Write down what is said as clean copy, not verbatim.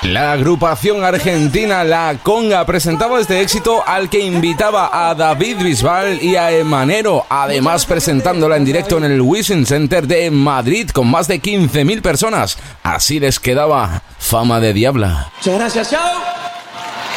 La agrupación argentina La Conga presentaba este éxito al que invitaba a David Bisbal y a Emanero, además presentándola en directo en el Wishing Center de Madrid con más de 15.000 personas. Así les quedaba Fama de Diabla. Muchas gracias, chao.